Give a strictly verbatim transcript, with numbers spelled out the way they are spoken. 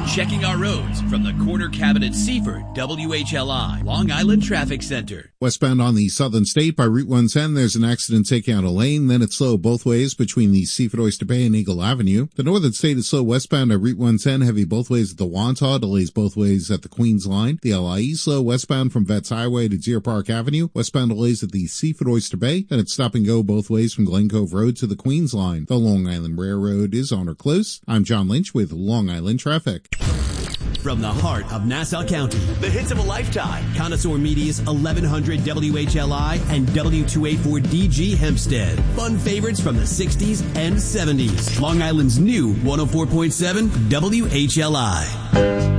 Checking our roads from the Corner Cabinet Seaford, W H L I, Long Island Traffic Center. Westbound on the Southern State by Route one ten, there's an accident taking out a lane. Then it's slow both ways between the Seaford Oyster Bay and Eagle Avenue. The Northern State is slow westbound at Route one ten, heavy both ways at the Wantagh, delays both ways at the Queens line. The L I E slow westbound from Vets Highway to Deer Park Avenue. Westbound delays at the Seaford Oyster Bay. Then it's stop and go both ways from Glen Cove Road to the Queens line. The Long Island Railroad is on or close. I'm John Lynch with Long Island Traffic. From the heart of Nassau County, the hits of a lifetime. Connoisseur Media's eleven hundred W H L I and W two eighty-four D G Hempstead. Fun favorites from the sixties and seventies. Long Island's new one oh four point seven W H L I.